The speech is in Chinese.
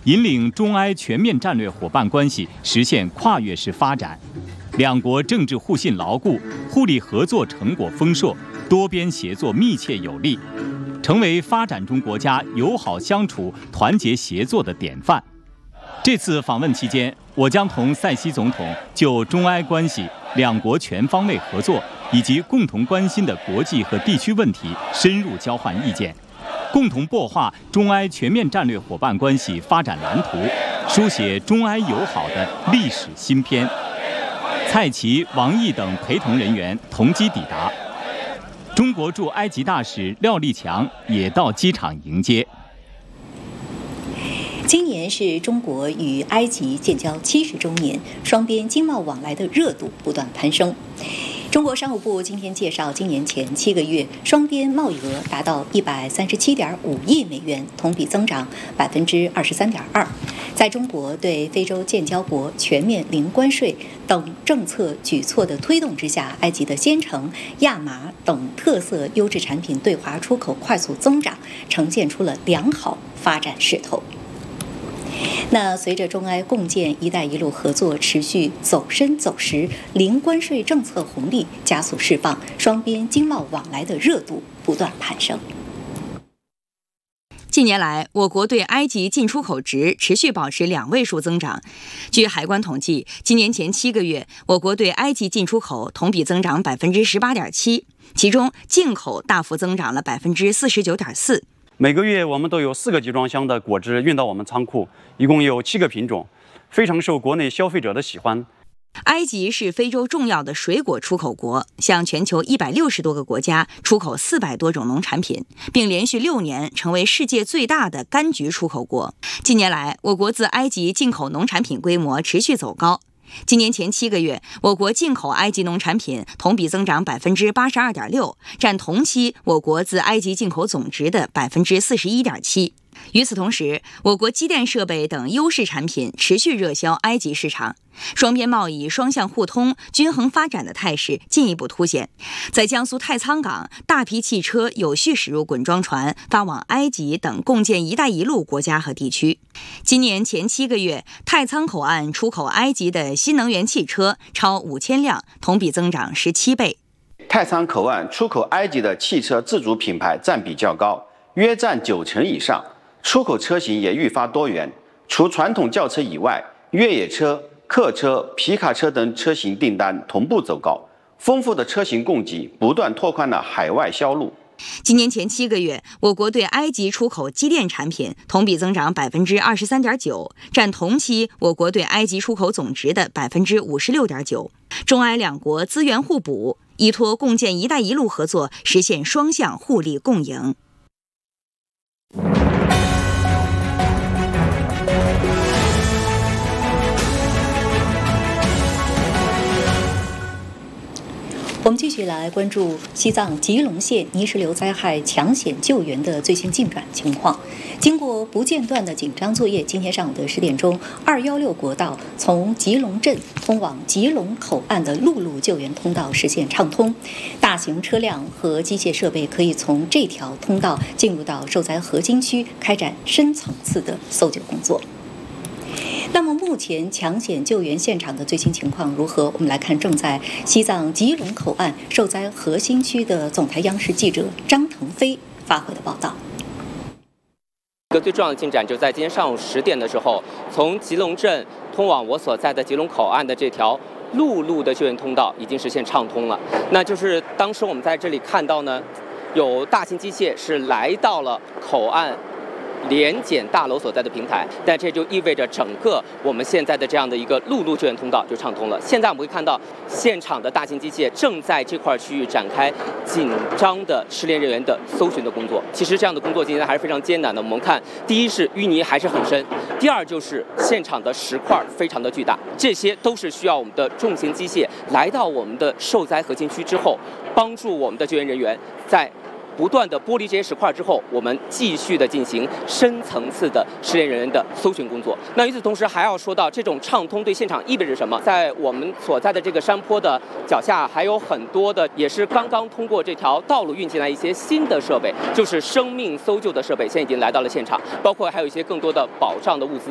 引领中埃全面战略伙伴关系实现跨越式发展。两国政治互信牢固，互利合作成果丰硕，多边协作密切有力，成为发展中国家友好相处、团结协作的典范。这次访问期间，我将同塞西总统就中埃关系、两国全方位合作以及共同关心的国际和地区问题深入交换意见，共同擘画中埃全面战略伙伴关系发展蓝图，书写中埃友好的历史新篇。蔡奇、王毅等陪同人员同机抵达，中国驻埃及大使廖立强也到机场迎接。 今年是中国与埃及建交70周年，双边经贸往来的热度不断攀升。中国商务部今天介绍，今年前7个月，双边贸易额达到137.5亿美元，同比增长23.2%。在中国对非洲建交国全面零关税等政策举措的推动之下，埃及的鲜橙、亚麻等特色优质产品对华出口快速增长，呈现出了良好发展势头。那随着中埃共建“一带一路”合作持续走深走实，零关税政策红利加速释放，双边经贸往来的热度不断攀升。 近年来，我国对埃及进出口值持续保持2位数增长。据海关统计，今年前7个月，我国对埃及进出口同比增长18.7%，其中进口大幅增长了49.4%。 每个月我们都有4个集装箱的果汁运到我们仓库，一共有7个品种，非常受国内消费者的喜欢。 埃及是非洲重要的水果出口国，向全球160多个国家出口400多种农产品，并连续6年成为世界最大的柑橘出口国。近年来，我国自埃及进口农产品规模持续走高。今年前7个月，我国进口埃及农产品同比增长82.6%，占同期我国自埃及进口总值的41.7%。与此同时，我国机电设备等优势产品持续热销埃及市场，双边贸易双向互通、均衡发展的态势进一步凸显。在江苏太仓港，大批汽车有序驶入滚装船，发往埃及等共建“一带一路”国家和地区。今年前7个月，太仓口岸出口埃及的新能源汽车超5000辆，同比增长17倍。 太仓口岸出口埃及的汽车自主品牌占比较高，约占90%以上。出口车型也愈发多元，除传统轿车以外，越野车、客车、皮卡车等车型订单同步走高，丰富的车型供给不断拓宽了海外销路。 今年前7个月，我国对埃及出口机电产品同比增长23.9%，占同期我国对埃及出口总值的56.9%。中埃两国资源互补，依托共建“一带一路”合作，实现双向互利共赢。 我们继续来关注西藏吉隆县泥石流灾害抢险救援的最新进展情况。经过不间断的紧张作业，今天上午的10点钟，216国道从吉隆镇通往吉隆口岸的陆路救援通道实现畅通，大型车辆和机械设备可以从这条通道进入到受灾核心区，开展深层次的搜救工作。那么目前抢险救援现场的最新情况如何？我们来看正在西藏吉隆口岸受灾核心区的总台央视记者张腾飞发回的报道。 一个最重要的进展就在今天上午10点的时候，从吉隆镇通往我所在的吉隆口岸的这条陆路的救援通道已经实现畅通了。那就是当时我们在这里看到呢，有大型机械是来到了口岸联检大楼所在的平台，但这就意味着整个我们现在的这样的一个陆路救援通道就畅通了。现在我们会看到现场的大型机械正在这块区域展开紧张的失联人员的搜寻的工作。其实这样的工作今天还是非常艰难的。我们看，第一是淤泥还是很深，第二就是现场的石块非常的巨大，这些都是需要我们的重型机械来到我们的受灾核心区之后，帮助我们的救援人员在不断的剥离这些石块之后，我们继续的进行深层次的失联人员的搜寻工作。那与此同时，还要说到这种畅通对现场意味着什么？在我们所在的这个山坡的脚下，还有很多的也是刚刚通过这条道路运进来一些新的设备，就是生命搜救的设备，现在已经来到了现场，包括还有一些更多的保障的物资。